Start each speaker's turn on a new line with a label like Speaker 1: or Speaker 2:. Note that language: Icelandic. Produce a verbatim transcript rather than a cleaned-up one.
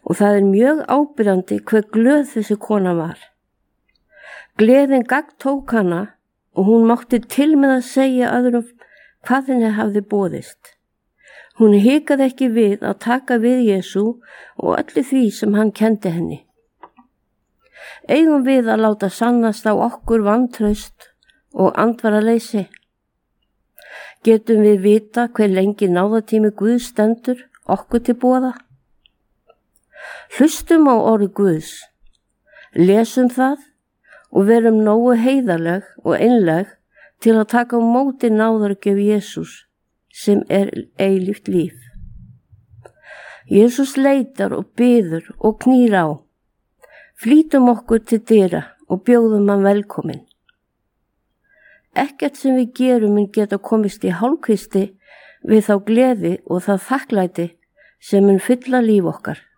Speaker 1: og það er mjög ábyrjandi hver glöð þessi kona var. Gleðin gagntók hana og hún mátti til með að segja öðrum hvað henni hafði boðist. Hún hikaði ekki við að taka við Jesú og öllu því sem hann kendi henni. Eigum við að láta sannast á okkur vantraust og andvaraleysi? Getum við vita hver lengi náðatími Guðs stendur okkur til boða? Hlustum á orð Guðs, lesum það og verum nógu heiðarleg og einleg til að taka á móti náðargjöf Jesús sem er eilíft líf. Jesús leitar og biður og knýr á. Flýtum okkur til dyra og bjóðum hann velkomin. Ekkert sem við gerum mun geta komist í hálfkvisti við þá gleði og það þakklæti sem mun fylla líf okkar.